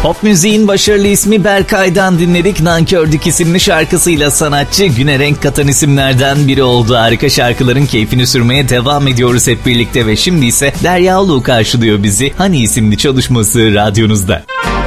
Pop müziğin başarılı ismi Berkay'dan dinledik. Nankördük isimli şarkısıyla sanatçı güne renk katan isimlerden biri oldu. Harika şarkıların keyfini sürmeye devam ediyoruz hep birlikte ve şimdi ise Derya Ulu karşılıyor bizi. Hani isimli çalışması radyonuzda.